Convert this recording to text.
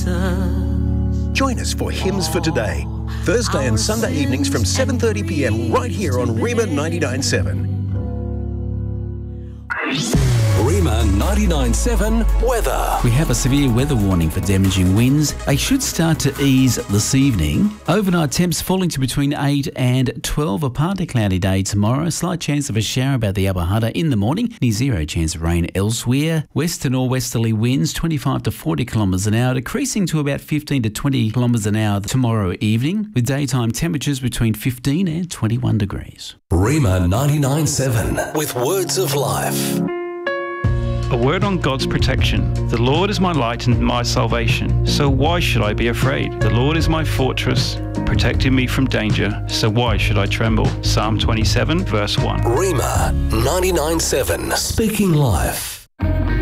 Join us for Hymns for Today, Thursday and Sunday evenings from 7:30 p.m. right here on Rima 99.7. Rima 99.7 weather. We have a severe weather warning for damaging winds. They should start to ease this evening. Overnight temps falling to between 8 and 12. A partly cloudy day tomorrow. Slight chance of a shower about the Upper Hunter in the morning. Near zero chance of rain elsewhere. West to northwesterly winds 25 to 40 kilometres an hour, decreasing to about 15 to 20 kilometres an hour tomorrow evening, with daytime temperatures between 15 and 21 degrees. Rima 99.7 with words of life. A word on God's protection. The Lord is my light and my salvation, so why should I be afraid? The Lord is my fortress, protecting me from danger, so why should I tremble? Psalm 27, verse 1. Rima 99.7, speaking life.